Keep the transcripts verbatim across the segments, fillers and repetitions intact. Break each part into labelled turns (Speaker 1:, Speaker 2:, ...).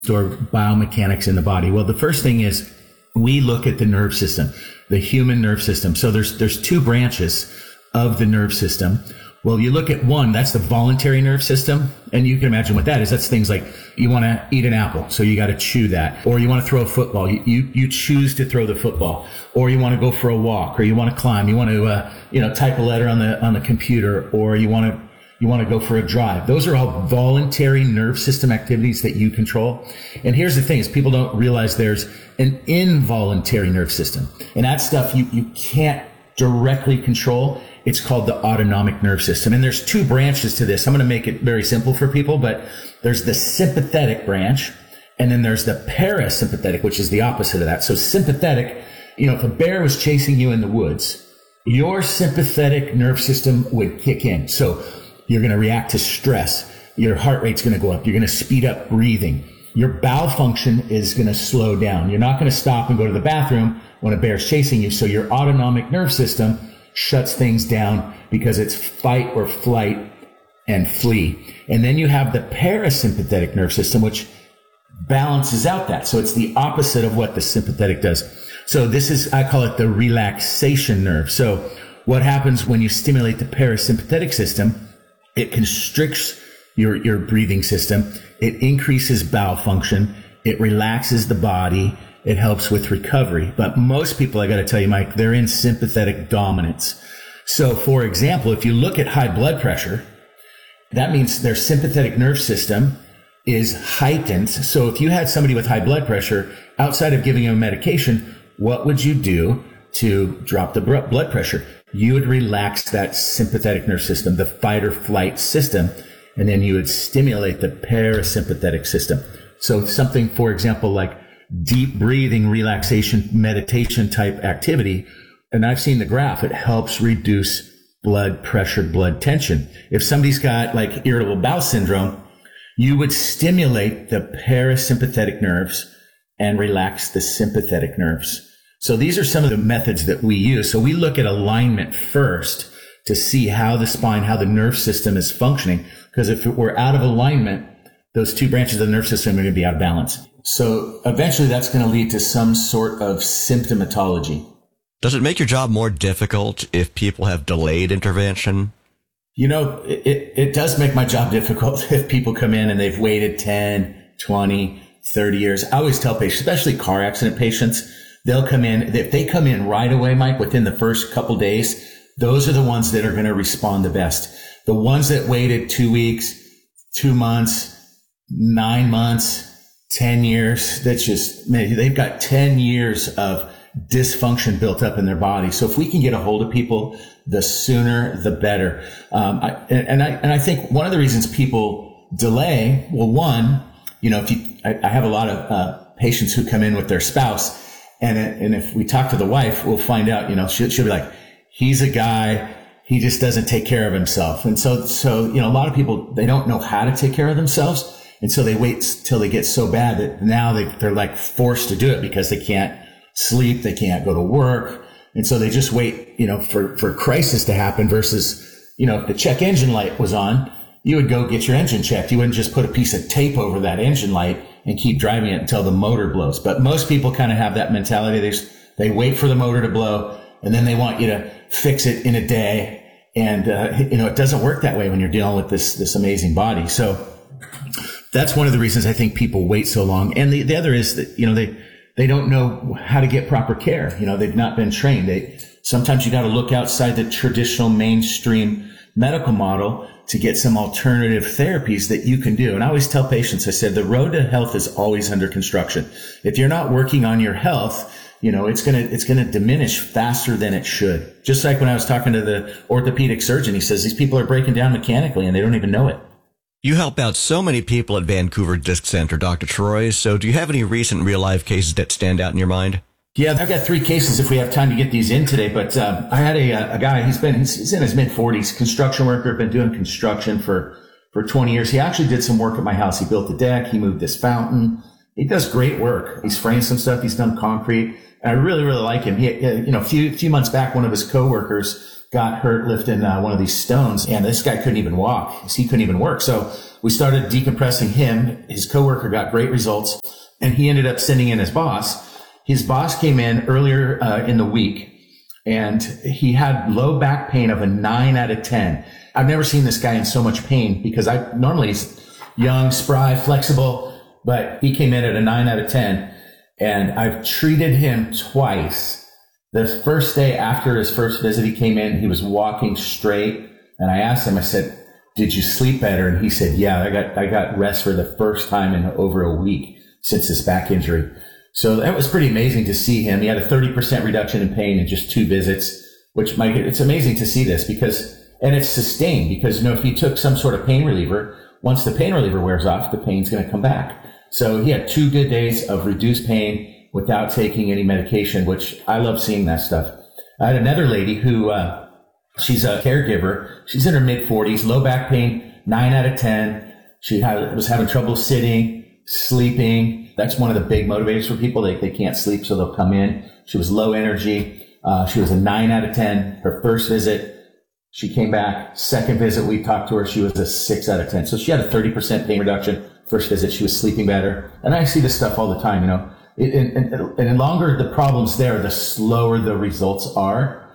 Speaker 1: or biomechanics in the body? Well, the first thing is we look at the nerve system, the human nerve system. So there's there's two branches of the nerve system. Well, you look at one, that's the voluntary nerve system. And you can imagine what that is. That's things like you want to eat an apple, so you got to chew that. Or you want to throw a football. You, you, you choose to throw the football. Or you want to go for a walk, or you want to climb. You want to, uh, you know, type a letter on the, on the computer, or you want to, you want to go for a drive. Those are all voluntary nerve system activities that you control. And here's the thing is people don't realize there's an involuntary nerve system. And that stuff you, you can't directly control. It's called the autonomic nerve system. And there's two branches to this. I'm going to make it very simple for people, but there's the sympathetic branch, and then there's the parasympathetic, which is the opposite of that. So sympathetic, you know, if a bear was chasing you in the woods, your sympathetic nerve system would kick in. So you're going to react to stress. Your heart rate's going to go up. You're going to speed up breathing. Your bowel function is going to slow down. You're not going to stop and go to the bathroom when a bear's chasing you. So your autonomic nerve system shuts things down because it's fight or flight and flee. And then you have the parasympathetic nerve system, which balances out that. So it's the opposite of what the sympathetic does. So this is, I call it the relaxation nerve. So what happens when you stimulate the parasympathetic system? It constricts your, your breathing system. It increases bowel function. It relaxes the body. It helps with recovery. But most people, I got to tell you, Mike, they're in sympathetic dominance. So for example, if you look at high blood pressure, that means their sympathetic nerve system is heightened. So if you had somebody with high blood pressure, outside of giving them medication, what would you do to drop the blood pressure? You would relax that sympathetic nerve system, the fight or flight system, and then you would stimulate the parasympathetic system. So something, for example, like deep breathing, relaxation, meditation type activity. And I've seen the graph. It helps reduce blood pressure, blood tension. If somebody's got like irritable bowel syndrome, you would stimulate the parasympathetic nerves and relax the sympathetic nerves. So these are some of the methods that we use. So we look at alignment first to see how the spine, how the nerve system is functioning. Because if we're out of alignment, those two branches of the nerve system are going to be out of balance. So eventually that's going to lead to some sort of symptomatology.
Speaker 2: Does it make your job more difficult if people have delayed intervention?
Speaker 1: You know, it, it does make my job difficult if people come in and they've waited ten, twenty, thirty years. I always tell patients, especially car accident patients, they'll come in. If they come in right away, Mike, within the first couple days, those are the ones that are going to respond the best. The ones that waited two weeks, two months, nine months, ten years, that's just, man, they've got ten years of dysfunction built up in their body. So if we can get a hold of people, the sooner, the better. Um, I, and, and I, and I think one of the reasons people delay, well, one, you know, if you, I, I have a lot of, uh, patients who come in with their spouse, and, and if we talk to the wife, we'll find out, you know, she'll, she'll be like, he's a guy, he just doesn't take care of himself. And so, so, you know, a lot of people, they don't know how to take care of themselves. And so they wait till they get so bad that now they, they're like forced to do it because they can't sleep. They can't go to work. And so they just wait, you know, for, for crisis to happen versus, you know, if the check engine light was on, you would go get your engine checked. You wouldn't just put a piece of tape over that engine light and keep driving it until the motor blows. But most people kind of have that mentality. They just, they wait for the motor to blow and then they want you to fix it in a day. And, uh, you know, it doesn't work that way when you're dealing with this, this amazing body. So that's one of the reasons I think people wait so long. And the, the other is that, you know, they, they don't know how to get proper care. You know, they've not been trained. They, sometimes you got to look outside the traditional mainstream medical model to get some alternative therapies that you can do. And I always tell patients, I said, the road to health is always under construction. If you're not working on your health, you know, it's going to, it's going to diminish faster than it should. Just like when I was talking to the orthopedic surgeon, he says, these people are breaking down mechanically and they don't even know it.
Speaker 2: You help out so many people at Vancouver Disc Center, Doctor Troy. So do you have any recent real-life cases that stand out in your mind?
Speaker 1: Yeah, I've got three cases if we have time to get these in today. But um, I had a, a guy, he's been he's, he's in his mid-forties, construction worker, been doing construction for, for twenty years. He actually did some work at my house. He built a deck. He moved this fountain. He does great work. He's framed some stuff. He's done concrete. And I really, really like him. He, you know, a few, few months back, one of his coworkers got hurt lifting uh, one of these stones, and this guy couldn't even walk. He couldn't even work. So we started decompressing him. His coworker got great results, and he ended up sending in his boss. His boss came in earlier uh, in the week, and he had low back pain of a nine out of ten. I've never seen this guy in so much pain because I normally he's young, spry, flexible, but he came in at a nine out of ten, and I've treated him twice. The first day after his first visit, he came in, he was walking straight, and I asked him, I said, did you sleep better? And he said, yeah, I got, I got rest for the first time in over a week since this back injury. So that was pretty amazing to see him. He had a thirty percent reduction in pain in just two visits, which Mike, it's amazing to see this because, and it's sustained because, you know, if you took some sort of pain reliever, once the pain reliever wears off, the pain's going to come back. So he had two good days of reduced pain without taking any medication, which I love seeing that stuff. I had another lady who, uh, she's a caregiver. She's in her mid forties, low back pain, nine out of ten. She had, was having trouble sitting, sleeping. That's one of the big motivators for people. They, they can't sleep, so they'll come in. She was low energy. Uh, she was a nine out of ten. Her first visit, she came back. Second visit, we talked to her. She was a six out of ten. So she had a thirty percent pain reduction. First visit, she was sleeping better. And I see this stuff all the time, you know. It, and, and, and the longer the problem's there, the slower the results are.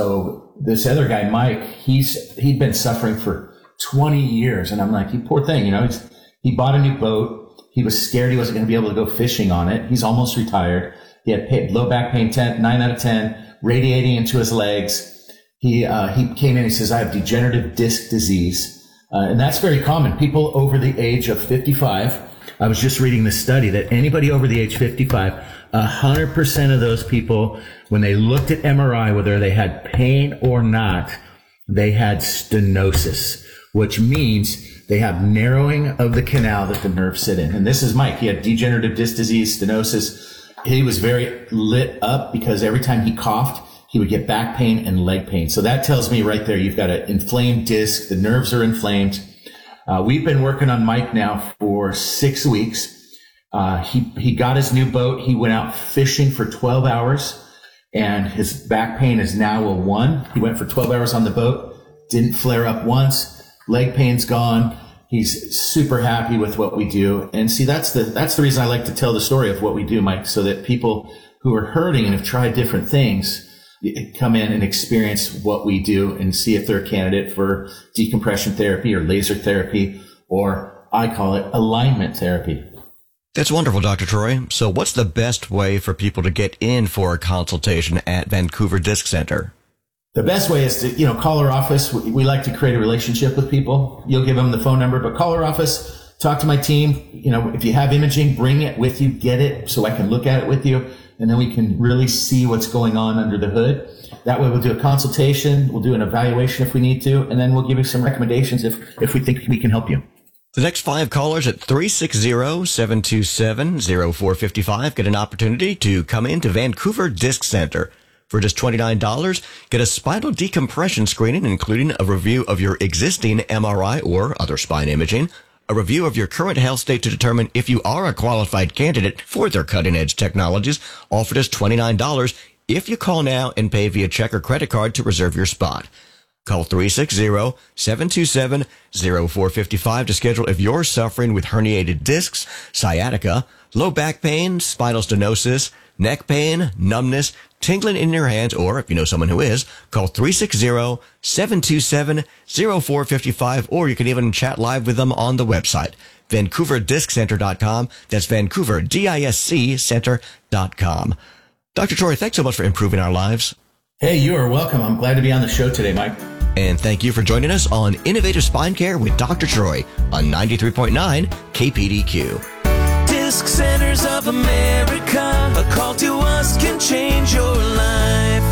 Speaker 1: So this other guy, Mike, he's, he'd been suffering for twenty years. And I'm like, you poor thing, you know, he's, he bought a new boat. He was scared he wasn't going to be able to go fishing on it. He's almost retired. He had pain, low back pain, ten, nine out of ten, radiating into his legs. He, uh, he came in, he says, I have degenerative disc disease. Uh, and that's very common. People over the age of fifty-five, I was just reading this study that anybody over the age fifty-five, one hundred percent of those people, when they looked at M R I, whether they had pain or not, they had stenosis, which means they have narrowing of the canal that the nerves sit in. And this is Mike. He had degenerative disc disease, stenosis. He was very lit up because every time he coughed, he would get back pain and leg pain. So that tells me right there, you've got an inflamed disc. The nerves are inflamed. Uh, we've been working on Mike now for six weeks. Uh, he, he got his new boat. He went out fishing for twelve hours and his back pain is now a one. He went for twelve hours on the boat, didn't flare up once. Leg pain's gone. He's super happy with what we do. And see, that's the, that's the reason I like to tell the story of what we do, Mike, so that people who are hurting and have tried different things come in and experience what we do and see if they're a candidate for decompression therapy or laser therapy, or I call it alignment therapy.
Speaker 2: That's wonderful, Doctor Troy. So what's the best way for people to get in for a consultation at Vancouver Disc Center?
Speaker 1: The best way is to, you know, call our office. We, we like to create a relationship with people. You'll give them the phone number, but call our office, talk to my team. You know, if you have imaging, bring it with you, get it so I can look at it with you. And then we can really see what's going on under the hood. That way we'll do a consultation, we'll do an evaluation if we need to, and then we'll give you some recommendations if, if we think we can help you.
Speaker 2: The next five callers at three six zero, seven two seven, zero four five five get an opportunity to come into Vancouver Disc Center. For just twenty-nine dollars, get a spinal decompression screening, including a review of your existing M R I or other spine imaging, a review of your current health state to determine if you are a qualified candidate for their cutting-edge technologies, all for just twenty-nine dollars if you call now and pay via check or credit card to reserve your spot. Call three six zero, seven two seven, zero four five five to schedule if you're suffering with herniated discs, sciatica, low back pain, spinal stenosis, neck pain, numbness, tingling in your hands, or if you know someone who is, call three six zero, seven two seven, zero four five five, or you can even chat live with them on the website, Vancouver Disc Center dot com. That's Vancouver, D I S C, Center dot com. Doctor Troy, thanks so much for improving our lives.
Speaker 1: Hey, you are welcome. I'm glad to be on the show today, Mike.
Speaker 2: And thank you for joining us on Innovative Spine Care with Doctor Troy on ninety-three point nine K P D Q.
Speaker 3: Disc Centers of America, a call to us can change your life.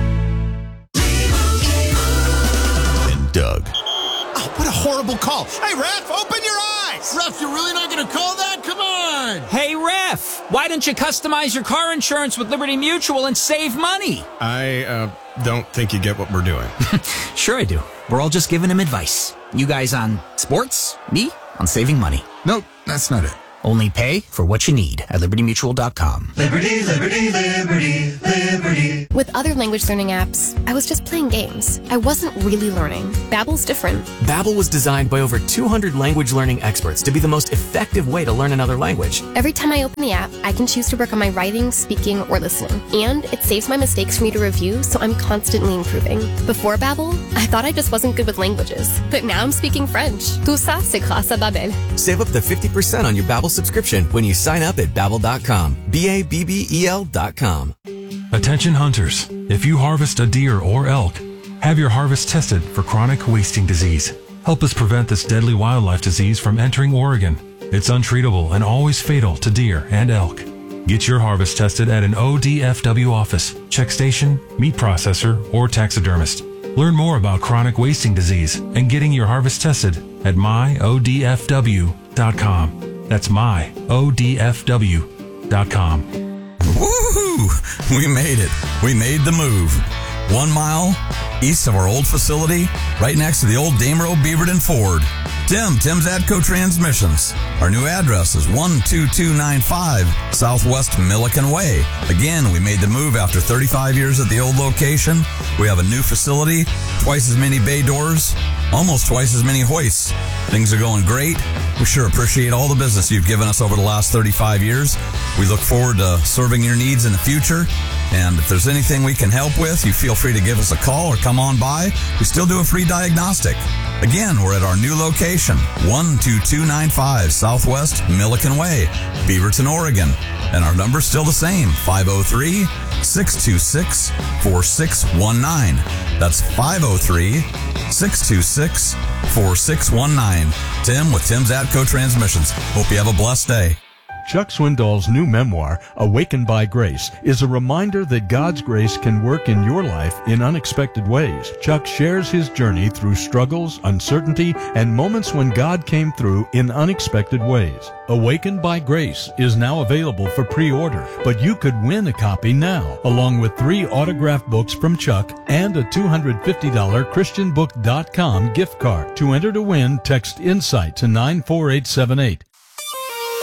Speaker 2: And Doug.
Speaker 4: Oh, what a horrible call. Hey, Ref, open your eyes. Ref, you're really not going to call that? Come on.
Speaker 5: Hey, Ref, why don't you customize your car insurance with Liberty Mutual and save money?
Speaker 4: I uh, don't think you get what we're doing.
Speaker 5: Sure I do. We're all just giving him advice. You guys on sports, me on saving money.
Speaker 4: Nope, that's not it.
Speaker 5: Only pay for what you need at liberty mutual dot com.
Speaker 6: Liberty, liberty, liberty, liberty.
Speaker 7: With other language learning apps, I was just playing games. I wasn't really learning. Babbel's different.
Speaker 8: Babbel was designed by over two hundred language learning experts to be the most effective way to learn another language.
Speaker 7: Every time I open the app, I can choose to work on my writing, speaking, or listening. And it saves my mistakes for me to review, so I'm constantly improving. Before Babbel, I thought I just wasn't good with languages. But now I'm speaking French. Tout ça, c'est grâce à Babbel.
Speaker 8: Save up to fifty percent on your Babbel subscription when you sign up at babbel dot com. B A B B E L dot com.
Speaker 9: Attention hunters, if you harvest a deer or elk, have your harvest tested for chronic wasting disease. Help us prevent this deadly wildlife disease from entering Oregon. It's untreatable and always fatal to deer and elk. Get your harvest tested at an O D F W office, check station, meat processor, or taxidermist. Learn more about chronic wasting disease and getting your harvest tested at my O D F W dot com. That's my O D F W dot com.
Speaker 10: Woohoo! We made it. We made the move. One mile east of our old facility, right next to the old Damerow Beaverton Ford. Tim, Tim's Atco Transmissions. Our new address is one two two nine five Southwest Milliken Way. Again, we made the move after thirty-five years at the old location. We have a new facility, twice as many bay doors, almost twice as many hoists. Things are going great. We sure appreciate all the business you've given us over the last thirty-five years. We look forward to serving your needs in the future. And if there's anything we can help with, you feel free to give us a call or come on by. We still do a free diagnostic. Again, we're at our new location, one two two nine five Southwest Milliken Way, Beaverton, Oregon. And our number's still the same, five oh three, six two six, four six one nine. That's five oh three, six two six, four six one nine. Tim with Tim's Atco Transmissions. Hope you have a blessed day.
Speaker 11: Chuck Swindoll's new memoir, Awakened by Grace, is a reminder that God's grace can work in your life in unexpected ways. Chuck shares his journey through struggles, uncertainty, and moments when God came through in unexpected ways. Awakened by Grace is now available for pre-order, but you could win a copy now, along with three autographed books from Chuck and a two hundred fifty dollars Christian book dot com gift card. To enter to win, text INSIGHT to nine four eight seven eight.